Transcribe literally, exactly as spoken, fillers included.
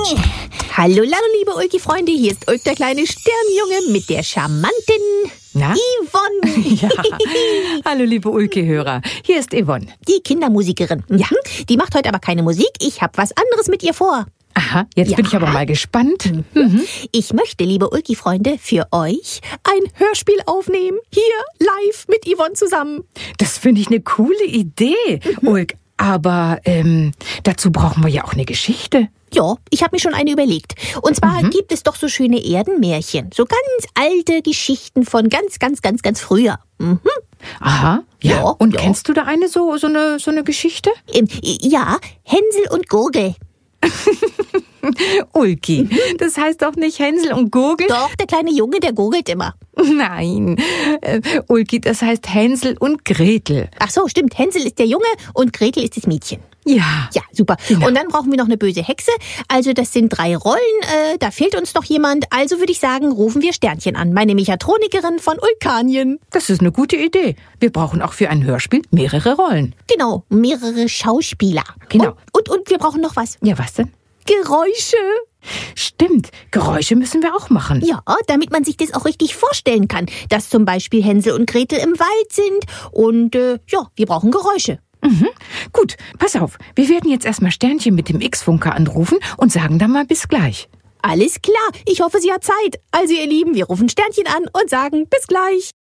Hallo, hallo, liebe Ulki-Freunde, hier ist Ulk, der kleine Sternjunge mit der charmanten Na? Yvonne. Ja. Hallo, liebe Ulki-Hörer, hier ist Yvonne. Die Kindermusikerin. Ja. Die macht heute aber keine Musik, ich habe was anderes mit ihr vor. Aha, jetzt Ja. bin ich aber mal gespannt. Mhm. Ich möchte, liebe Ulki-Freunde, für euch ein Hörspiel aufnehmen. Hier, live mit Yvonne zusammen. Das finde ich eine coole Idee, Ulk. Aber ähm, dazu brauchen wir ja auch eine Geschichte. Ja, ich habe mir schon eine überlegt. Und zwar Mhm. gibt es doch so schöne Erdenmärchen. So ganz alte Geschichten von ganz, ganz, ganz, ganz früher. Mhm. Aha, ja. Ja, Und ja. kennst du da eine so, so eine, so eine Geschichte? Ähm, ja, Hänsel und Gurgel. Ulki, das heißt doch nicht Hänsel und Gurgel? Doch, der kleine Junge, der gurgelt immer. Nein, äh, Ulki, das heißt Hänsel und Gretel. Ach so, stimmt. Hänsel ist der Junge und Gretel ist das Mädchen. Ja. Ja, super. Genau. Und dann brauchen wir noch eine böse Hexe. Also das sind drei Rollen. Äh, da fehlt uns noch jemand. Also würde ich sagen, rufen wir Sternchen an. Meine Mechatronikerin von Ulkanien. Das ist eine gute Idee. Wir brauchen auch für ein Hörspiel mehrere Rollen. Genau, mehrere Schauspieler. Genau. Und, und, und wir brauchen noch was. Ja, was denn? Geräusche. Stimmt, Geräusche müssen wir auch machen. Ja, damit man sich das auch richtig vorstellen kann, dass zum Beispiel Hänsel und Gretel im Wald sind. Und äh, ja, wir brauchen Geräusche. Mhm. Gut, pass auf. Wir werden jetzt erstmal Sternchen mit dem X-Funker anrufen und sagen dann mal bis gleich. Alles klar, ich hoffe, sie hat Zeit. Also ihr Lieben, wir rufen Sternchen an und sagen bis gleich.